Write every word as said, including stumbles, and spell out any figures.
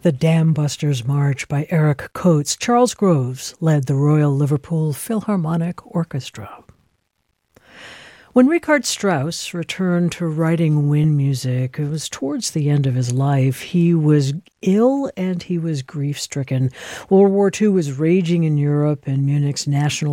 The Dam Busters March by Eric Coates. Charles Groves led the Royal Liverpool Philharmonic Orchestra. When Richard Strauss returned to writing wind music, it was towards the end of his life. He was ill and he was grief-stricken. World War Two was raging in Europe, and Munich's National